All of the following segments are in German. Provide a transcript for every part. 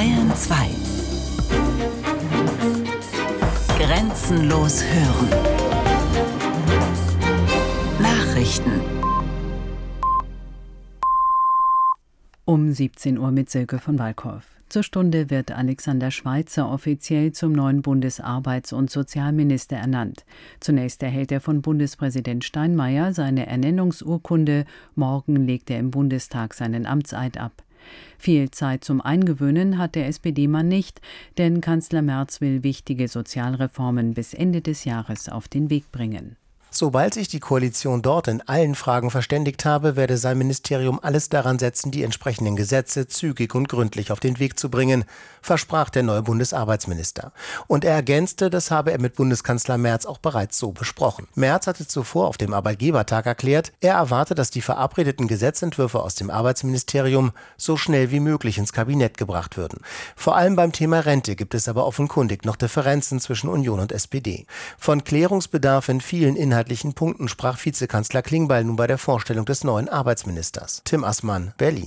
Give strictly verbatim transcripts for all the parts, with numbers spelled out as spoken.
Bayern zwei. Grenzenlos hören. Nachrichten. Um siebzehn Uhr mit Silke von Walkhoff. Zur Stunde wird Alexander Schweitzer offiziell zum neuen Bundesarbeits- und Sozialminister ernannt. Zunächst erhält er von Bundespräsident Steinmeier seine Ernennungsurkunde. Morgen legt er im Bundestag seinen Amtseid ab. Viel Zeit zum Eingewöhnen hat der S P D-Mann nicht, denn Kanzler Merz will wichtige Sozialreformen bis Ende des Jahres auf den Weg bringen. Sobald sich die Koalition dort in allen Fragen verständigt habe, werde sein Ministerium alles daran setzen, die entsprechenden Gesetze zügig und gründlich auf den Weg zu bringen, versprach der neue Bundesarbeitsminister. Und er ergänzte, das habe er mit Bundeskanzler Merz auch bereits so besprochen. Merz hatte zuvor auf dem Arbeitgebertag erklärt, er erwarte, dass die verabredeten Gesetzentwürfe aus dem Arbeitsministerium so schnell wie möglich ins Kabinett gebracht würden. Vor allem beim Thema Rente gibt es aber offenkundig noch Differenzen zwischen Union und S P D. Von Klärungsbedarf in vielen Inhalten Punkten sprach Vizekanzler Klingbeil nun bei der Vorstellung des neuen Arbeitsministers. Tim Assmann, Berlin.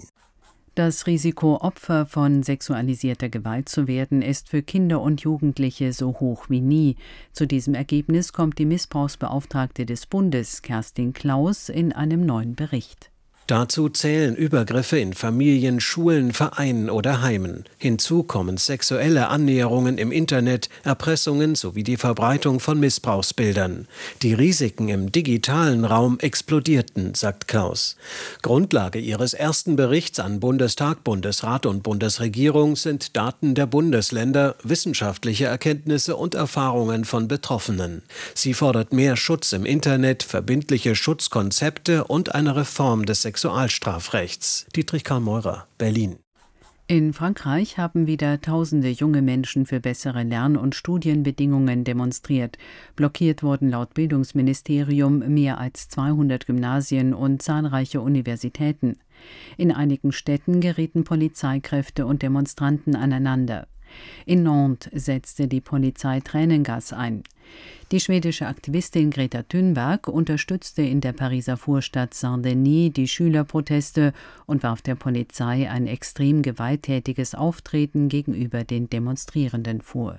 Das Risiko, Opfer von sexualisierter Gewalt zu werden, ist für Kinder und Jugendliche so hoch wie nie. Zu diesem Ergebnis kommt die Missbrauchsbeauftragte des Bundes, Kerstin Klaus, in einem neuen Bericht. Dazu zählen Übergriffe in Familien, Schulen, Vereinen oder Heimen. Hinzu kommen sexuelle Annäherungen im Internet, Erpressungen sowie die Verbreitung von Missbrauchsbildern. Die Risiken im digitalen Raum explodierten, sagt Klaus. Grundlage ihres ersten Berichts an Bundestag, Bundesrat und Bundesregierung sind Daten der Bundesländer, wissenschaftliche Erkenntnisse und Erfahrungen von Betroffenen. Sie fordert mehr Schutz im Internet, verbindliche Schutzkonzepte und eine Reform des Sexualstrafrechts. Dietrich Karl Meurer, Berlin. In Frankreich haben wieder tausende junge Menschen für bessere Lern- und Studienbedingungen demonstriert. Blockiert wurden laut Bildungsministerium mehr als zweihundert Gymnasien und zahlreiche Universitäten. In einigen Städten gerieten Polizeikräfte und Demonstranten aneinander. In Nantes setzte die Polizei Tränengas ein. Die schwedische Aktivistin Greta Thunberg unterstützte in der Pariser Vorstadt Saint-Denis die Schülerproteste und warf der Polizei ein extrem gewalttätiges Auftreten gegenüber den Demonstrierenden vor.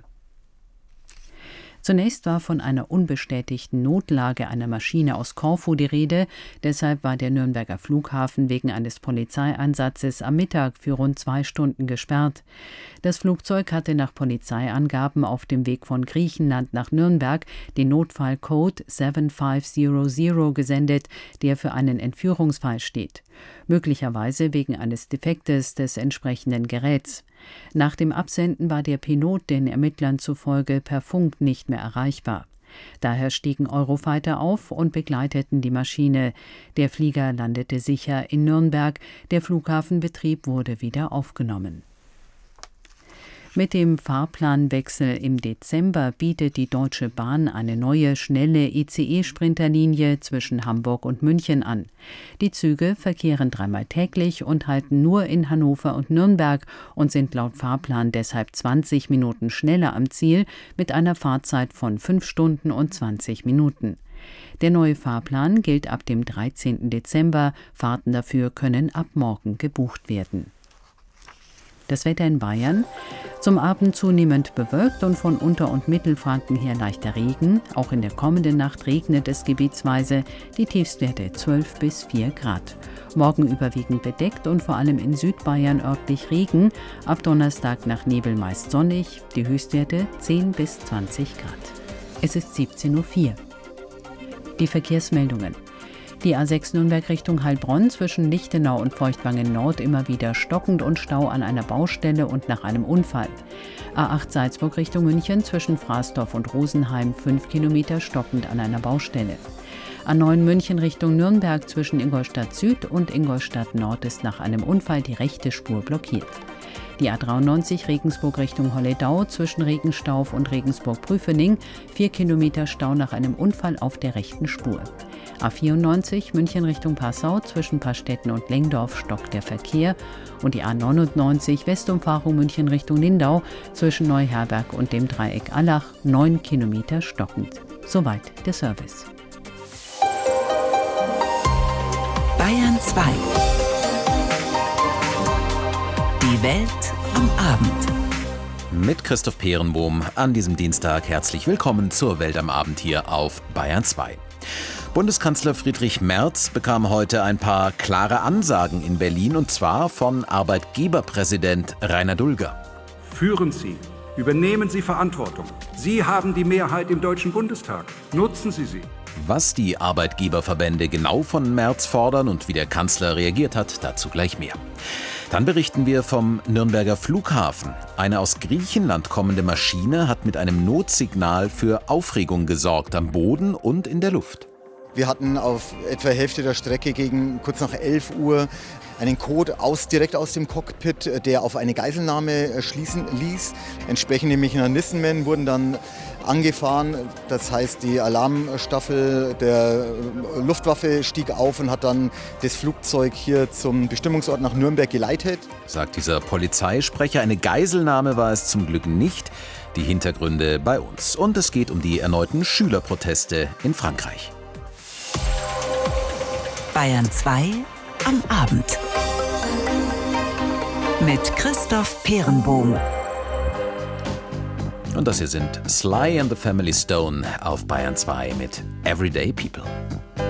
Zunächst war von einer unbestätigten Notlage einer Maschine aus Korfu die Rede. Deshalb war der Nürnberger Flughafen wegen eines Polizeieinsatzes am Mittag für rund zwei Stunden gesperrt. Das Flugzeug hatte nach Polizeiangaben auf dem Weg von Griechenland nach Nürnberg den Notfallcode sieben fünf null null gesendet, der für einen Entführungsfall steht. Möglicherweise wegen eines Defektes des entsprechenden Geräts. Nach dem Absenden war der Pilot den Ermittlern zufolge per Funk nicht mehr erreichbar. Daher stiegen Eurofighter auf und begleiteten die Maschine. Der Flieger landete sicher in Nürnberg. Der Flughafenbetrieb wurde wieder aufgenommen. Mit dem Fahrplanwechsel im Dezember bietet die Deutsche Bahn eine neue, schnelle I C E-Sprinterlinie zwischen Hamburg und München an. Die Züge verkehren dreimal täglich und halten nur in Hannover und Nürnberg und sind laut Fahrplan deshalb zwanzig Minuten schneller am Ziel mit einer Fahrzeit von fünf Stunden und zwanzig Minuten. Der neue Fahrplan gilt ab dem dreizehnten Dezember. Fahrten dafür können ab morgen gebucht werden. Das Wetter in Bayern: Zum Abend zunehmend bewölkt und von Unter- und Mittelfranken her leichter Regen. Auch in der kommenden Nacht regnet es gebietsweise. Die Tiefstwerte zwölf bis vier Grad. Morgen überwiegend bedeckt und vor allem in Südbayern örtlich Regen. Ab Donnerstag nach Nebel meist sonnig. Die Höchstwerte zehn bis zwanzig Grad. Es ist siebzehn Uhr vier. Die Verkehrsmeldungen. Die A sechs Nürnberg Richtung Heilbronn zwischen Lichtenau und Feuchtwangen Nord immer wieder stockend und Stau an einer Baustelle und nach einem Unfall. A acht Salzburg Richtung München zwischen Fraßdorf und Rosenheim fünf Kilometer stockend an einer Baustelle. A neun München Richtung Nürnberg zwischen Ingolstadt Süd und Ingolstadt Nord ist nach einem Unfall die rechte Spur blockiert. Die A dreiundneunzig Regensburg Richtung Holledau zwischen Regenstauf und Regensburg-Prüfening vier Kilometer Stau nach einem Unfall auf der rechten Spur. A vierundneunzig München Richtung Passau zwischen Pastetten und Lengdorf stockt der Verkehr und die A neunundneunzig Westumfahrung München Richtung Lindau zwischen Neuherberg und dem Dreieck Allach neun Kilometer stockend. Soweit der Service. Bayern zwei. Die Welt am Abend. Mit Christoph Peerenbohm an diesem Dienstag herzlich willkommen zur Welt am Abend hier auf Bayern zwei. Bundeskanzler Friedrich Merz bekam heute ein paar klare Ansagen in Berlin, und zwar von Arbeitgeberpräsident Rainer Dulger. Führen Sie, übernehmen Sie Verantwortung. Sie haben die Mehrheit im Deutschen Bundestag. Nutzen Sie sie. Was die Arbeitgeberverbände genau von Merz fordern und wie der Kanzler reagiert hat, dazu gleich mehr. Dann berichten wir vom Nürnberger Flughafen. Eine aus Griechenland kommende Maschine hat mit einem Notsignal für Aufregung gesorgt, am Boden und in der Luft. Wir hatten auf etwa Hälfte der Strecke gegen kurz nach elf Uhr einen Code aus, direkt aus dem Cockpit, der auf eine Geiselnahme schließen ließ. Entsprechende Mechanismen wurden dann angefahren. Das heißt, die Alarmstaffel der Luftwaffe stieg auf und hat dann das Flugzeug hier zum Bestimmungsort nach Nürnberg geleitet. Sagt dieser Polizeisprecher. Eine Geiselnahme war es zum Glück nicht. Die Hintergründe bei uns. Und es geht um die erneuten Schülerproteste in Frankreich. Bayern zwei am Abend. Mit Christoph Peerenbohm. Und das hier sind Sly and the Family Stone auf Bayern zwei mit Everyday People.